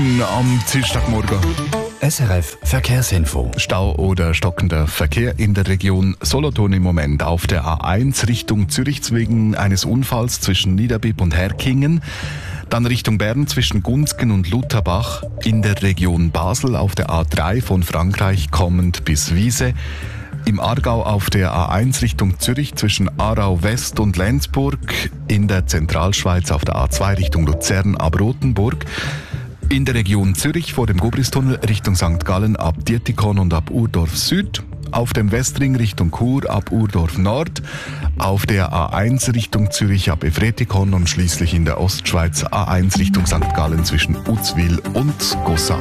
Am Dienstagmorgen. SRF Verkehrsinfo. Stau oder stockender Verkehr in der Region Solothurn im Moment auf der A1 Richtung Zürich wegen eines Unfalls zwischen Niederbipp und Herkingen. Dann Richtung Bern zwischen Gunzgen und Lutherbach. In der Region Basel auf der A3 von Frankreich kommend bis Wiese. Im Aargau auf der A1 Richtung Zürich zwischen Aarau West und Lenzburg. In der Zentralschweiz auf der A2 Richtung Luzern ab Rothenburg. In der Region Zürich vor dem Gobristunnel Richtung St. Gallen ab Dietikon und ab Urdorf Süd. Auf dem Westring Richtung Chur ab Urdorf Nord. Auf der A1 Richtung Zürich ab Efretikon und schließlich in der Ostschweiz A1 Richtung St. Gallen zwischen Uzwil und Gossau.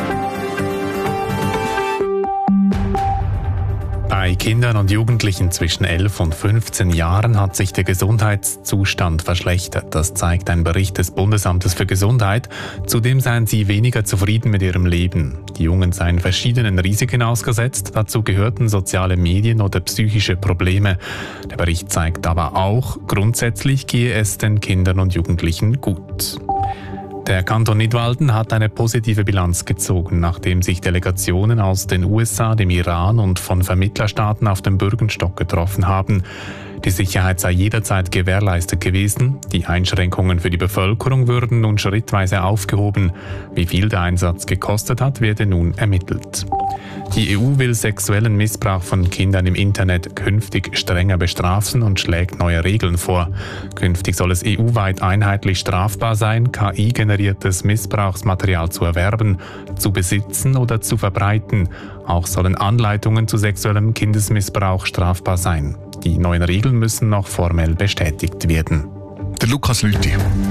Bei Kindern und Jugendlichen zwischen 11 und 15 Jahren hat sich der Gesundheitszustand verschlechtert. Das zeigt ein Bericht des Bundesamtes für Gesundheit. Zudem seien sie weniger zufrieden mit ihrem Leben. Die Jungen seien verschiedenen Risiken ausgesetzt. Dazu gehörten soziale Medien oder psychische Probleme. Der Bericht zeigt aber auch, grundsätzlich gehe es den Kindern und Jugendlichen gut. Der Kanton Nidwalden hat eine positive Bilanz gezogen, nachdem sich Delegationen aus den USA, dem Iran und von Vermittlerstaaten auf dem Bürgenstock getroffen haben. Die Sicherheit sei jederzeit gewährleistet gewesen. Die Einschränkungen für die Bevölkerung würden nun schrittweise aufgehoben. Wie viel der Einsatz gekostet hat, werde nun ermittelt. Die EU will sexuellen Missbrauch von Kindern im Internet künftig strenger bestrafen und schlägt neue Regeln vor. Künftig soll es EU-weit einheitlich strafbar sein, KI-generiertes Missbrauchsmaterial zu erwerben, zu besitzen oder zu verbreiten. Auch sollen Anleitungen zu sexuellem Kindesmissbrauch strafbar sein. Die neuen Regeln müssen noch formell bestätigt werden. Der Lukas Lüthi.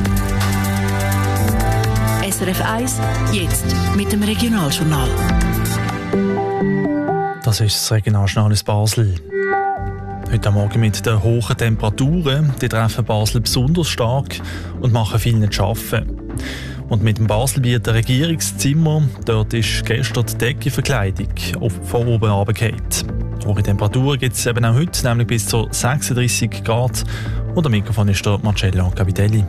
SRF 1, jetzt mit dem Regionaljournal. Das ist das Regionaljournal aus Basel. Heute Morgen mit den hohen Temperaturen, die treffen Basel besonders stark und machen vielen zu arbeiten. Und mit dem Baselbieter Regierungszimmer, dort ist gestern die Deckenverkleidung von oben runtergefallen. Hohe Temperaturen gibt es eben auch heute, nämlich bis zu 36 Grad. Und am Mikrofon ist der Marcello Capitelli.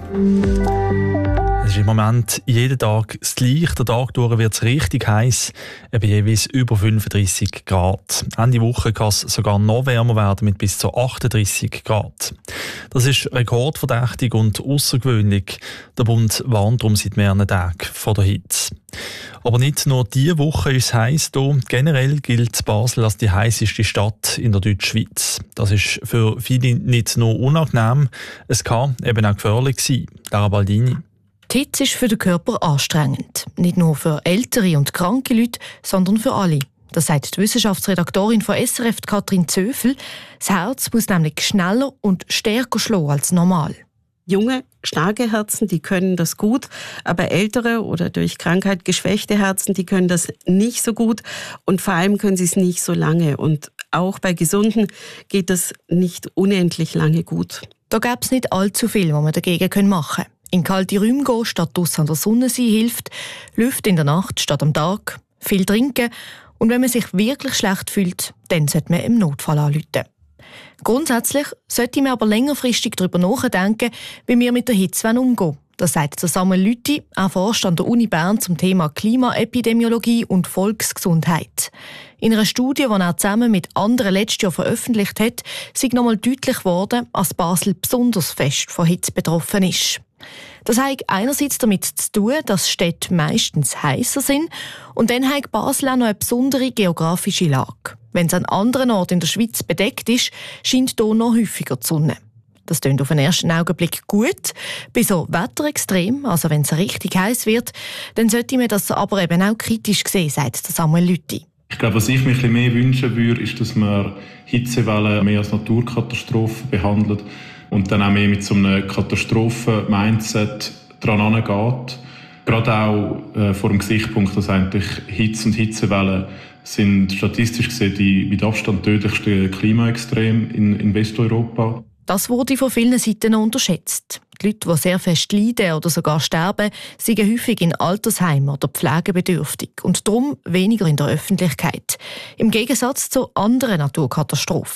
Es ist im Moment jeden Tag das Gleiche. Der Tag durch wird es richtig heiß, eben jeweils über 35 Grad. Ende Woche kann es sogar noch wärmer werden mit bis zu 38 Grad. Das ist rekordverdächtig und außergewöhnlich. Der Bund warnt darum seit mehreren Tagen vor der Hitze. Aber nicht nur diese Woche ist es heiß hier. Generell gilt Basel als die heisseste Stadt in der Deutschschweiz. Das ist für viele nicht nur unangenehm, es kann eben auch gefährlich sein. Lara Baldini. Die Hitze ist für den Körper anstrengend. Nicht nur für ältere und kranke Leute, sondern für alle. Das sagt die Wissenschaftsredaktorin von SRF, Katrin Zöfel. Das Herz muss nämlich schneller und stärker schlagen als normal. Junge, starke Herzen, die können das gut, aber ältere oder durch Krankheit geschwächte Herzen, die können das nicht so gut und vor allem können sie es nicht so lange. Und auch bei Gesunden geht das nicht unendlich lange gut. Da gäbe es nicht allzu viel, was man dagegen machen können. In kalte Räume gehen, statt draussen an der Sonne sein, hilft. Lüften in der Nacht statt am Tag. Viel trinken. Und wenn man sich wirklich schlecht fühlt, dann sollte man im Notfall anrufen. Grundsätzlich sollte man aber längerfristig darüber nachdenken, wie wir mit der Hitze umgehen wollen. Das sagt Samuel Lüthi, auch Forscher an der Uni Bern zum Thema Klimaepidemiologie und Volksgesundheit. In einer Studie, die er zusammen mit anderen letztes Jahr veröffentlicht hat, sei nochmal deutlich geworden, dass Basel besonders fest von Hitze betroffen ist. Das hat einerseits damit zu tun, dass Städte meistens heißer sind und dann hat Basel auch noch eine besondere geografische Lage. Wenn es an anderen Orten in der Schweiz bedeckt ist, scheint hier noch häufiger die Sonne. Das klingt auf den ersten Augenblick gut. Bei so Wetterextrem, also wenn es richtig heiß wird, dann sollte man das aber eben auch kritisch sehen, sagt Samuel Lüthi. Ich glaube, was ich mir ein bisschen mehr wünschen würde, ist, dass man Hitzewellen mehr als Naturkatastrophe behandelt und dann auch mehr mit so einem Katastrophen-Mindset dran angeht. Gerade auch vor dem Gesichtspunkt, dass eigentlich Hitze und Hitzewellen sind statistisch gesehen die mit Abstand tödlichsten Klimaextreme in Westeuropa. Das wurde von vielen Seiten noch unterschätzt. Die Leute, die sehr fest leiden oder sogar sterben, sind häufig in Altersheimen oder pflegebedürftig und darum weniger in der Öffentlichkeit. Im Gegensatz zu anderen Naturkatastrophen.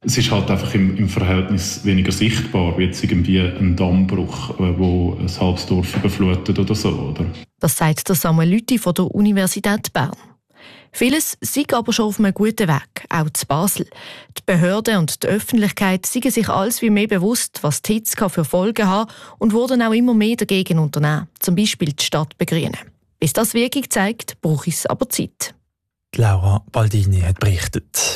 Es ist halt einfach im Verhältnis weniger sichtbar, wie jetzt irgendwie ein Dammbruch, wo ein halbes Dorf überflutet oder so, oder? Das sagt der Samuel Lüthi von der Universität Bern. Vieles sei aber schon auf einem guten Weg, auch zu Basel. Die Behörden und die Öffentlichkeit sind sich alles wie mehr bewusst, was die Hitze für Folgen haben und wurden auch immer mehr dagegen unternehmen, zum Beispiel die Stadt begrünen. Bis das Wirkung zeigt, braucht es aber Zeit. Laura Baldini hat berichtet.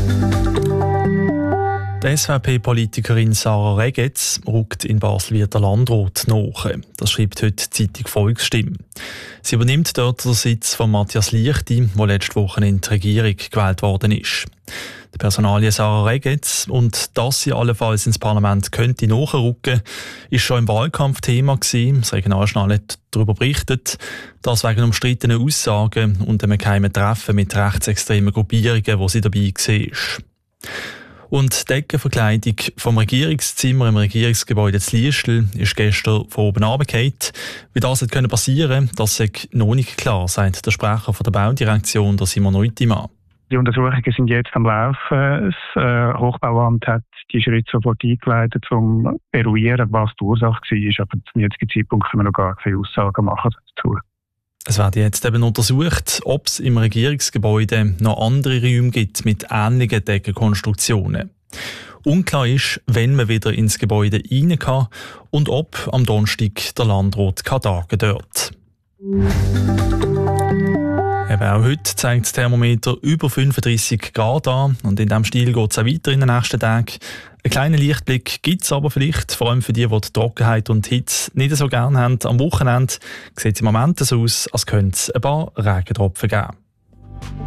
Die SVP-Politikerin Sarah Regetz rückt in Basel wieder der Landrat nach. Das schreibt heute die Zeitung Volksstimme. Sie übernimmt dort den Sitz von Matthias Liechti, der letzte Woche in die Regierung gewählt worden ist. Die Personalie Sarah Regetz und dass sie allenfalls ins Parlament könnte nachrücken, ist schon im Wahlkampf Thema gewesen. Das Regionaljournal hat darüber berichtet, dass wegen umstrittenen Aussagen und einem geheimen Treffen mit rechtsextremen Gruppierungen, wo sie dabei war. Und die Deckenverkleidung vom Regierungszimmer im Regierungsgebäude zu Liestel ist gestern von oben runtergefallen. Wie das passieren konnte, das ist noch nicht klar, sagt der Sprecher von der Baudirektion, der Simon Rüttimann. Die Untersuchungen sind jetzt am Laufen. Das Hochbauamt hat die Schritte sofort eingeleitet, um zu eruieren, was die Ursache war. Aber zum jetzigen Zeitpunkt können wir noch gar keine Aussagen machen dazu. Es wird jetzt eben untersucht, ob es im Regierungsgebäude noch andere Räume gibt mit ähnlichen Deckenkonstruktionen. Unklar ist, wenn man wieder ins Gebäude rein kann und ob am Donnerstag der Landrat tagen dort. Eben auch heute zeigt das Thermometer über 35 Grad an und in diesem Stil geht es auch weiter in den nächsten Tagen. Einen kleinen Lichtblick gibt es aber vielleicht, vor allem für die Trockenheit und Hitze nicht so gerne haben. Am Wochenende sieht es im Moment so aus, als könnte es ein paar Regentropfen geben.